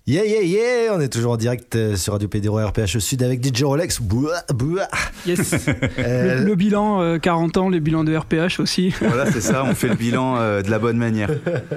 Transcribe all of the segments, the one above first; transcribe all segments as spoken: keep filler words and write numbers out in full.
Yeah, yeah, yeah, on est toujours en direct sur Radio Pédéro R P H Sud avec D J Rolex. Bouah, bouah. Yes. euh... le, le bilan, euh, quarante ans, le bilan de R P H aussi. Voilà, c'est ça, on fait le bilan euh, de la bonne manière.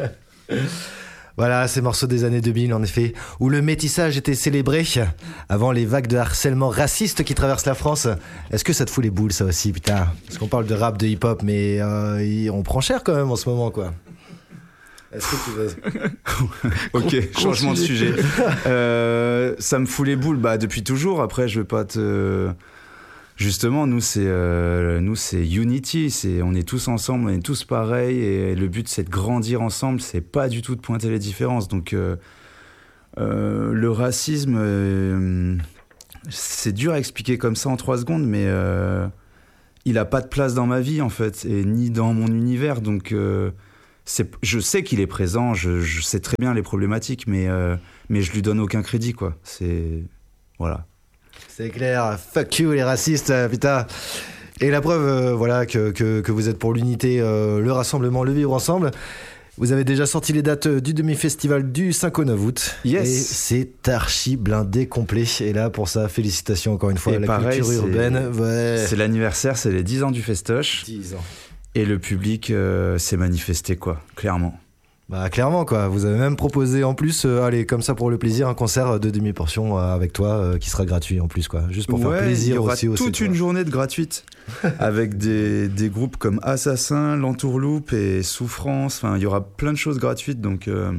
Voilà, ces morceaux des années deux mille, en effet, où le métissage était célébré avant les vagues de harcèlement raciste qui traversent la France. Est-ce que ça te fout les boules, ça aussi, putain? Parce qu'on parle de rap, de hip-hop, mais euh, on prend cher quand même en ce moment, quoi. Est-ce que tu veux... Ok, changement de sujet. Euh, ça me fout les boules, bah depuis toujours. Après, je vais pas te... Justement, nous c'est euh, nous c'est Unity, c'est on est tous ensemble, on est tous pareils, et le but c'est de grandir ensemble. C'est pas du tout de pointer les différences. Donc euh, euh, le racisme, euh, c'est dur à expliquer comme ça en trois secondes, mais euh, il a pas de place dans ma vie en fait, et ni dans mon univers. Donc euh, C'est, je sais qu'il est présent, je, je sais très bien les problématiques, mais, euh, mais je lui donne aucun crédit, quoi. C'est... Voilà. C'est clair, fuck you les racistes, putain. Et la preuve, euh, voilà, que, que, que vous êtes pour l'unité, euh, le rassemblement, le vivre ensemble. Vous avez déjà sorti les dates du demi-festival du cinq au neuf août. Yes. Et c'est archi blindé complet. Et là, pour ça, félicitations encore une fois à la pareil, culture c'est, urbaine. Ouais. C'est l'anniversaire, c'est les dix ans du festoche. dix ans. Et le public euh, s'est manifesté, quoi, clairement. Bah, clairement, quoi. Vous avez même proposé en plus, euh, allez, comme ça pour le plaisir, un concert de demi-portion euh, avec toi euh, qui sera gratuit en plus, quoi. Juste pour ouais, faire plaisir il y aura aussi. toute aussi, une toi. journée de gratuite avec des, des groupes comme Assassin, L'Entourloupe et Souffrance. Enfin, il y aura plein de choses gratuites. Donc, euh,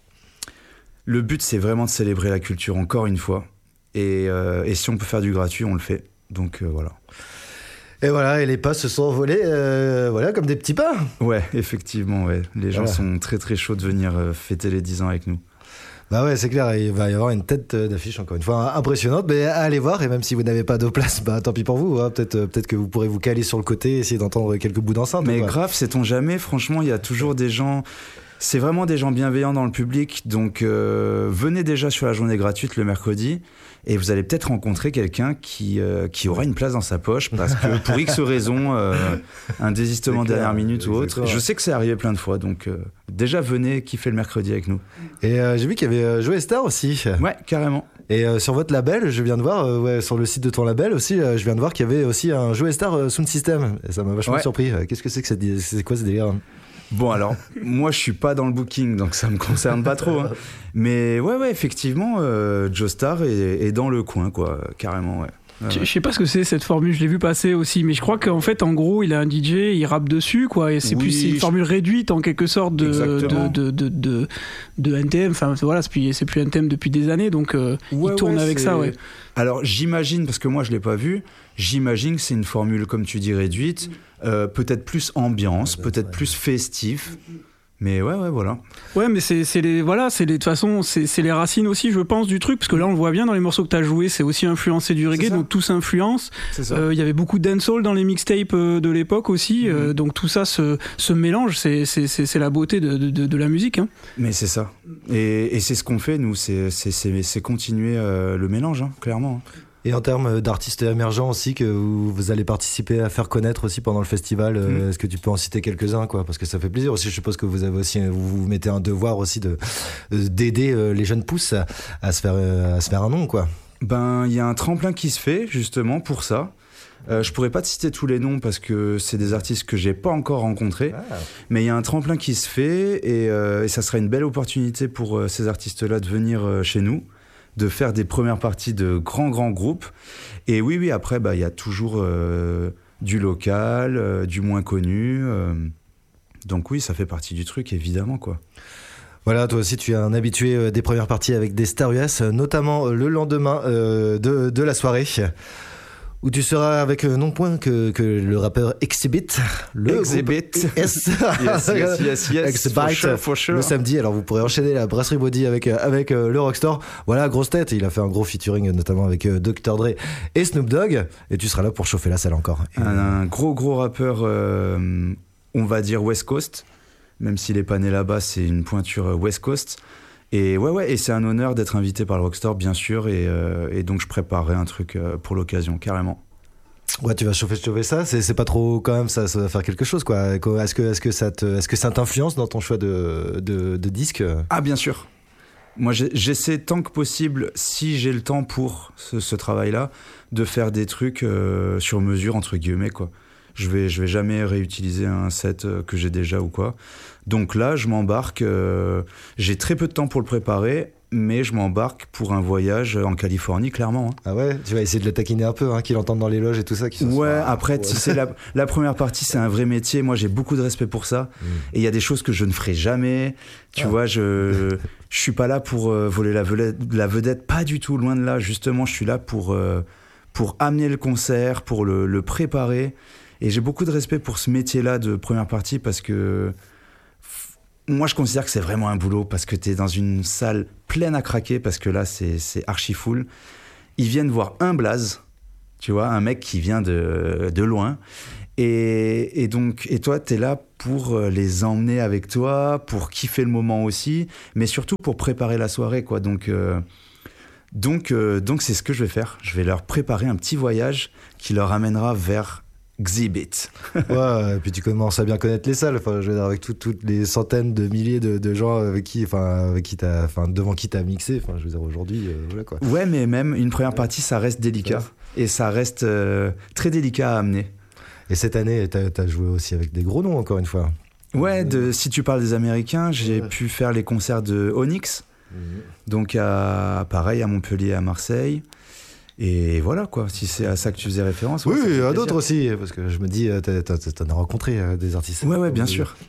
le but, c'est vraiment de célébrer la culture encore une fois. Et, euh, et si on peut faire du gratuit, on le fait. Donc, euh, voilà. Et voilà, et les pas se sont envolés, euh, voilà, comme des petits pains. Ouais, effectivement, ouais. Les gens voilà. sont très très chauds de venir euh, fêter les dix ans avec nous. Bah ouais, c'est clair, il va y avoir une tête d'affiche, encore une fois, impressionnante, mais allez voir, et même si vous n'avez pas de place, bah tant pis pour vous, hein. peut-être, peut-être que vous pourrez vous caler sur le côté, essayer d'entendre quelques bouts d'enceinte. Mais quoi. grave, sait-on jamais, franchement, il y a toujours des gens... C'est vraiment des gens bienveillants dans le public, donc euh, venez déjà sur la journée gratuite le mercredi, et vous allez peut-être rencontrer quelqu'un qui, euh, qui aura une place dans sa poche, parce que pour X raison, euh, un désistement clair, dernière minute ou autre, exactement. je sais que c'est arrivé plein de fois, donc euh, déjà venez kiffer le mercredi avec nous. Et euh, j'ai vu qu'il y avait euh, Joey Star aussi. Ouais, carrément. Et euh, sur votre label, je viens de voir, euh, ouais, sur le site de ton label aussi, euh, je viens de voir qu'il y avait aussi un Joey Star euh, Sound System, et ça m'a vachement Ouais. surpris. Qu'est-ce que c'est que c'est, c'est quoi ce délire? Bon alors, moi je suis pas dans le booking, donc ça me concerne pas trop. Hein. Mais ouais, ouais, effectivement, euh, Joe Star est, est dans le coin, quoi, carrément, ouais. Ouais, Je ouais. je sais pas ce que c'est cette formule, je l'ai vu passer aussi, mais je crois qu'en fait, en gros, il a un D J, il rappe dessus, quoi, et c'est Oui, plus c'est une je- formule réduite en quelque sorte de Exactement. de, de, de, de, de N T M. Enfin voilà, c'est plus, c'est plus N T M depuis des années, donc euh, Ouais, il tourne ouais, avec c'est- ça, ouais. Alors j'imagine, parce que moi je l'ai pas vu, j'imagine que c'est une formule, comme tu dis, réduite, euh, peut-être plus ambiance, Ouais, peut-être ouais. plus festif. Mais ouais, ouais, voilà. Ouais, mais c'est c'est les voilà, c'est les de toute façon, c'est c'est les racines aussi, je pense, du truc, parce que là on le voit bien dans les morceaux que t'as joués, c'est aussi influencé du reggae, ça. donc tout s'influence. C'est ça. Euh, Il y avait beaucoup de dancehall dans les mixtapes euh, de l'époque aussi, euh, Mhm. donc tout ça se, se mélange, c'est c'est c'est c'est la beauté de de, de, de la musique, hein. Mais c'est ça. Et, et c'est ce qu'on fait, nous, c'est, c'est, c'est, c'est continuer euh, le mélange, hein, clairement. Et en termes d'artistes émergents aussi, que vous, vous allez participer à faire connaître aussi pendant le festival, euh, Mm. est-ce que tu peux en citer quelques-uns, quoi? Parce que ça fait plaisir aussi, je suppose que vous avez aussi, vous vous mettez un devoir aussi de, d'aider euh, les jeunes pousses à, à se faire, euh, à se faire un nom, quoi. Ben, il y a un tremplin qui se fait, justement, pour ça. Euh, je pourrais pas te citer tous les noms parce que c'est des artistes que j'ai pas encore rencontrés, mais il y a un tremplin qui se fait et, euh, et ça sera une belle opportunité pour euh, ces artistes-là de venir euh, chez nous, de faire des premières parties de grands grands groupes. Et oui, oui, après, bah, il y a toujours euh, du local, euh, du moins connu. euh, donc oui, ça fait partie du truc, évidemment, quoi. Voilà, toi aussi tu es un habitué euh, des premières parties avec des Star U S, euh, notamment euh, le lendemain euh, de, de la soirée, où tu seras avec euh, non point que, que le rappeur Exhibit, le Exhibit. groupe S. Yes, yes, yes, yes, Exhibit, for sure, for sure. le samedi. Alors vous pourrez enchaîner la Brasserie Body avec, euh, avec euh, le Rockstar. Voilà, grosse tête, il a fait un gros featuring euh, notamment avec euh, docteur Dre et Snoop Dogg, et tu seras là pour chauffer la salle encore. Et, Un, un gros gros rappeur, euh, on va dire West Coast, même s'il est pas né là-bas, c'est une pointure West Coast. Et ouais, ouais, et c'est un honneur d'être invité par le Rockstar, bien sûr, et, euh, et donc je préparerai un truc euh, pour l'occasion, carrément. Ouais, tu vas chauffer, chauffer ça. C'est, c'est pas trop quand même, ça, ça va faire quelque chose, quoi. Est-ce que, est-ce que ça te, est-ce que ça t'influence dans ton choix de, de, de disque? Ah, bien sûr. moi j'ai, j'essaie tant que possible, si j'ai le temps pour ce, ce travail-là, de faire des trucs euh, sur mesure entre guillemets quoi. Je vais, je vais jamais réutiliser un set que j'ai déjà ou quoi. Donc là, je m'embarque. Euh, j'ai très peu de temps pour le préparer. Mais je m'embarque pour un voyage en Californie, clairement. Hein. Ah ouais, tu vas essayer de le taquiner un peu, hein, qu'il entende dans les loges et tout ça. Ouais, soit... après, tu sais, la, la première partie, c'est un vrai métier. Moi, j'ai beaucoup de respect pour ça. Mm. Et il y a des choses que je ne ferai jamais. Tu ah. vois, je je suis pas là pour euh, voler la vedette, la vedette, pas du tout, loin de là. Justement, je suis là pour, euh, pour amener le concert, pour le, le préparer. Et j'ai beaucoup de respect pour ce métier-là de première partie parce que... Moi, je considère que c'est vraiment un boulot parce que t'es dans une salle pleine à craquer parce que là, c'est, c'est archi full. Ils viennent voir un blaze, tu vois, un mec qui vient de, de loin. Et, et donc, et toi, t'es là pour les emmener avec toi, pour kiffer le moment aussi, mais surtout pour préparer la soirée, quoi. Donc, euh, donc, euh, donc, c'est ce que je vais faire. Je vais leur préparer un petit voyage qui leur amènera vers Xzibit. Ouais, et puis tu commences à bien connaître les salles, enfin, je veux dire, avec tout, toutes les centaines de milliers de, de gens avec qui, enfin, avec qui t'as, enfin, devant qui t'as mixé, enfin, je veux dire, aujourd'hui, euh, voilà quoi. Ouais, mais même une première partie, ça reste délicat. Ouais. Et ça reste euh, très délicat à amener. Et cette année, t'as, t'as joué aussi avec des gros noms, encore une fois. Ouais, de, si tu parles des Américains, j'ai ouais. pu faire les concerts de Onyx, mmh. donc à, pareil, à Montpellier, à Marseille. Et voilà quoi, si c'est à ça que tu faisais référence. Oui, ouais, à d'autres aussi, parce que je me dis, t'en as rencontré des artistes. Ouais, ouais, bien sûr.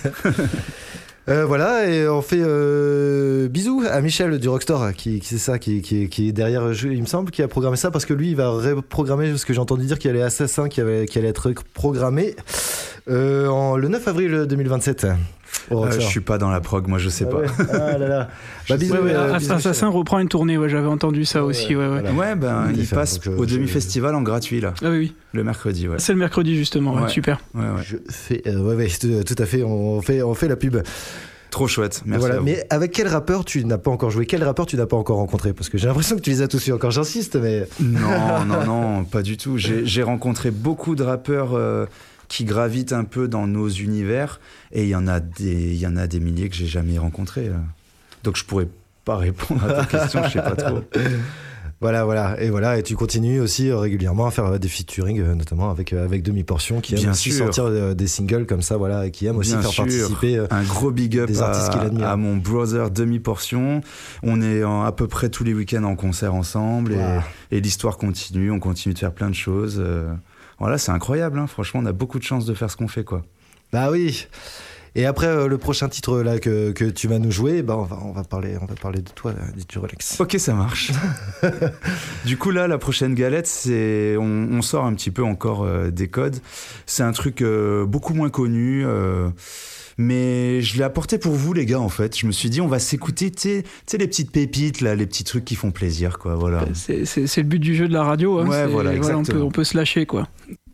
euh, voilà, et on fait euh, bisous à Michel du Rockstore, qui, qui c'est ça, qui, qui, qui est derrière, il me semble, qui a programmé ça, parce que lui, il va reprogrammer, parce que j'ai entendu dire qu'il y avait Assassin qui, avait, qui allait être programmé euh, en, le neuf avril deux mille vingt-sept. Euh, je suis pas dans la prog, moi je sais ah pas. Ouais. Ah là là. Bah, bisous, ouais, ouais, euh, bisous, Assassin Michel. Reprend une tournée, ouais, j'avais entendu ça ouais, aussi. Ouais, ouais. Voilà. ouais ben il, il passe donc, au je... demi-festival en gratuit là. Ah oui, oui. Le mercredi, ouais. C'est le mercredi justement, ouais. Ouais, super. Ouais, ouais. Je fais, euh, ouais, ouais, tout à fait, on fait, on fait la pub. Trop chouette, merci. Voilà. À vous. Mais avec quel rappeur tu n'as pas encore joué? Quel rappeur tu n'as pas encore rencontré? Parce que j'ai l'impression que tu les as tous eu, encore j'insiste, mais. Non, non, non, pas du tout. J'ai, j'ai rencontré beaucoup de rappeurs. Euh, qui gravitent un peu dans nos univers, et il y en a des, il y en a des milliers que j'ai jamais rencontrés. Donc je pourrais pas répondre à ta question, je sais pas trop. Voilà, voilà, et voilà, et tu continues aussi régulièrement à faire des featuring, notamment avec avec Demi-Portion, qui aime Bien aussi sûr. sortir des singles comme ça, voilà, et qui aime aussi Bien faire sûr. participer. Un gros big up des artistes qu'il admire. À mon brother Demi-Portion. On est en, à peu près tous les week-ends en concert ensemble, wow. et, et l'histoire continue. On continue de faire plein de choses. Euh, Voilà, c'est incroyable, hein. Franchement, on a beaucoup de chance de faire ce qu'on fait, quoi. Bah oui. Et après, euh, le prochain titre là, que, que tu vas nous jouer, bah, on, va, on, va parler, on va parler de toi, D J Rolex. Ok, ça marche. Du coup, là, la prochaine galette, c'est, on, on sort un petit peu encore euh, des codes. C'est un truc euh, beaucoup moins connu. Euh, Mais je l'ai apporté pour vous, les gars, en fait. Je me suis dit, on va s'écouter, tu sais, les petites pépites, là, les petits trucs qui font plaisir, quoi. Voilà. C'est, c'est, c'est le but du jeu de la radio. Hein. Ouais, c'est, voilà, exactement. Voilà, on, peut, on peut se lâcher, quoi.